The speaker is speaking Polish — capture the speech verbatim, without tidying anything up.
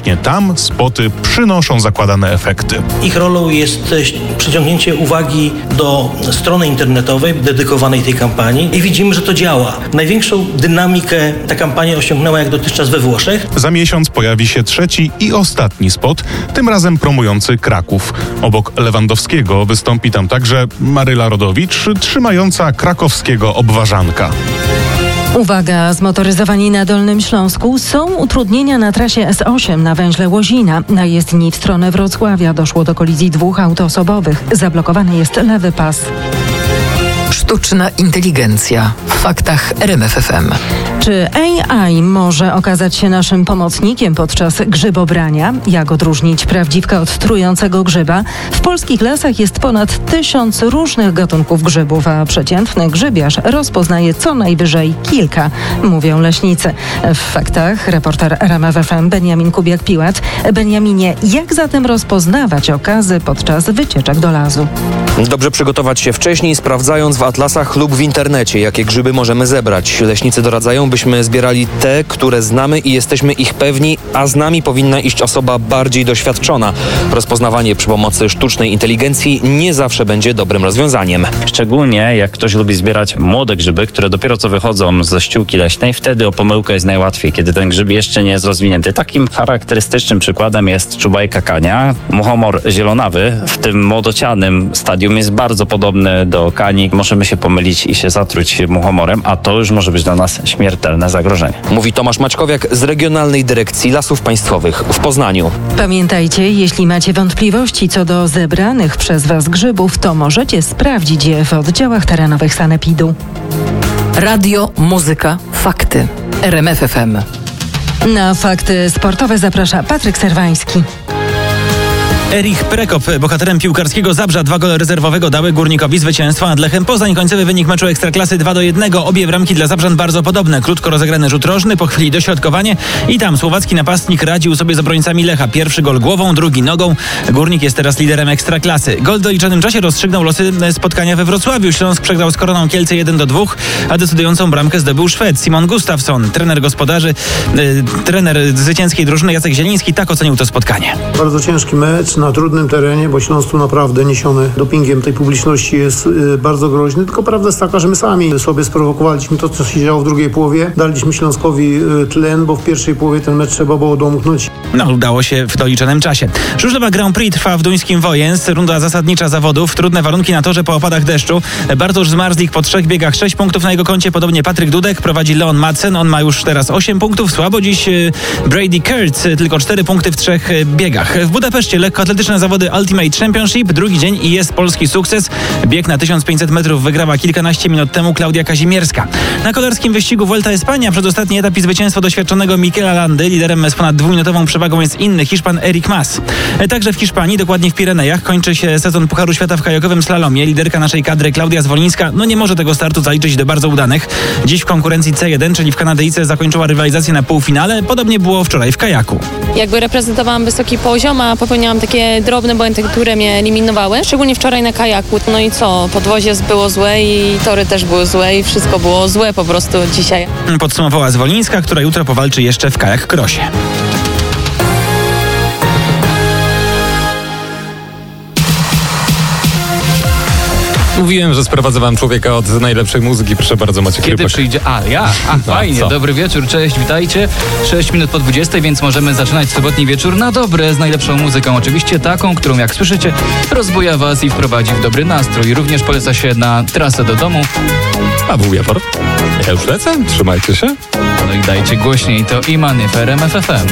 właśnie tam spoty przynoszą zakładane efekty. Ich rolą jest przyciągnięcie uwagi do strony internetowej dedykowanej tej kampanii i widzimy, że to działa. Największą dynamikę ta kampania osiągnęła jak dotychczas we Włoszech. Za miesiąc pojawi się trzeci i ostatni spot, tym razem promujący Kraków. Obok Lewandowskiego wystąpi tam także Maryla Rodowicz, trzymająca krakowskiego obwarzanka. Uwaga, zmotoryzowani na Dolnym Śląsku. Są utrudnienia na trasie S osiem na węźle Łozina. Na jezdni w stronę Wrocławia doszło do kolizji dwóch aut osobowych. Zablokowany jest lewy pas. Sztuczna inteligencja w faktach R M F F M. Czy A I może okazać się naszym pomocnikiem podczas grzybobrania? Jak odróżnić prawdziwka od trującego grzyba? W polskich lasach jest ponad tysiąc różnych gatunków grzybów, a przeciętny grzybiarz rozpoznaje co najwyżej kilka, mówią leśnicy. W faktach reporter R M F F M Beniamin Kubiak-Piłat. Beniaminie, jak zatem rozpoznawać okazy podczas wycieczek do lasu? Dobrze przygotować się wcześniej, sprawdzając w atlasach lub w internecie, jakie grzyby możemy zebrać. Leśnicy doradzają, byśmy zbierali te, które znamy i jesteśmy ich pewni, a z nami powinna iść osoba bardziej doświadczona. Rozpoznawanie przy pomocy sztucznej inteligencji nie zawsze będzie dobrym rozwiązaniem. Szczególnie jak ktoś lubi zbierać młode grzyby, które dopiero co wychodzą ze ściółki leśnej, wtedy o pomyłkę jest najłatwiej, kiedy ten grzyb jeszcze nie jest rozwinięty. Takim charakterystycznym przykładem jest czubajka kania. Muchomor zielonawy w tym młodocianym stadium jest bardzo podobny do kani. Możemy się pomylić i się zatruć muchomorem, a to już może być dla nas śmiertelne zagrożenie. Mówi Tomasz Maćkowiak z Regionalnej Dyrekcji Lasów Państwowych w Poznaniu. Pamiętajcie, jeśli macie wątpliwości co do zebranych przez Was grzybów, to możecie sprawdzić je w oddziałach terenowych sanepidu. Radio, muzyka, fakty. R M F F M. Na fakty sportowe zaprasza Patryk Serwański. Erich Prekop, bohaterem piłkarskiego Zabrza, dwa gole rezerwowego dały Górnikowi zwycięstwo nad Lechem Poznań. Końcowy wynik meczu Ekstraklasy dwa do jednego. Obie bramki dla Zabrzan bardzo podobne. Krótko rozegrany rzut rożny, po chwili dośrodkowanie i tam słowacki napastnik radził sobie z obrońcami Lecha. Pierwszy gol głową, drugi nogą. Górnik jest teraz liderem Ekstraklasy. Gol w doliczonym czasie rozstrzygnął losy spotkania we Wrocławiu. Śląsk przegrał z Koroną Kielce jeden do dwóch, a decydującą bramkę zdobył Szwed Simon Gustafsson. Trener gospodarzy, yy, trener zwycięskiej drużyny Jacek Zieliński tak ocenił to spotkanie. Bardzo ciężki mecz na trudnym terenie, bo Śląsk tu naprawdę niesiony dopingiem tej publiczności jest y, bardzo groźny, tylko prawda jest taka, że my sami sobie sprowokowaliśmy to, co się działo w drugiej połowie. Daliśmy Śląskowi y, tlen, bo w pierwszej połowie ten mecz trzeba było domknąć. No, udało się w doliczonym czasie. Żużlowa Grand Prix trwa w duńskim Wojens. Runda zasadnicza zawodów. Trudne warunki na torze po opadach deszczu. Bartosz Zmarzlik po trzech biegach sześć punktów na jego koncie. Podobnie Patryk Dudek. Prowadzi Leon Madsen. On ma już teraz osiem punktów. Słabo dziś y, Brady Kurtz. Tylko cztery punkty w trzech y, biegach. W Budapeszcie lekkoatletyczne zawody Ultimate Championship. Drugi dzień i jest polski sukces. Bieg na tysiąc pięćset metrów wygrała kilkanaście minut temu Klaudia Kazimierska. Na kolarskim wyścigu Vuelta Espania przedostatni etap i zwycięstwo doświadczonego Mikela Landy. Liderem z ponad dwuminutową przewagą jest inny Hiszpan Erik Mas. Także w Hiszpanii, dokładnie w Pirenejach, kończy się sezon Pucharu Świata w kajakowym slalomie. Liderka naszej kadry Klaudia Zwolińska no nie może tego startu zaliczyć do bardzo udanych. Dziś w konkurencji C jeden, czyli w Kanadyjce, zakończyła rywalizację na półfinale. Podobnie było wczoraj w kajaku. Jakby reprezentowałam wysoki poziom, a popełniałam takie drobne błędy, które mnie eliminowały. Szczególnie wczoraj na kajaku. No i co? Podwozie było złe i tory też były złe i wszystko było złe po prostu dzisiaj. Podsumowała Zwolińska, która jutro powalczy jeszcze w kajak krosie. Mówiłem, że sprowadzę wam człowieka od najlepszej muzyki. Proszę bardzo, Maciek Kiedy Rybak. przyjdzie... A, ja? A, No, fajnie. co? Dobry wieczór, cześć, witajcie. sześć minut po dwudziestej, więc możemy zaczynać sobotni wieczór na dobre, z najlepszą muzyką. Oczywiście taką, którą jak słyszycie, rozbuja was i wprowadzi w dobry nastrój. Również poleca się na trasę do domu. A w Jawor. Ja już lecę? Trzymajcie się. No i dajcie głośniej, to Imany w R M F F M.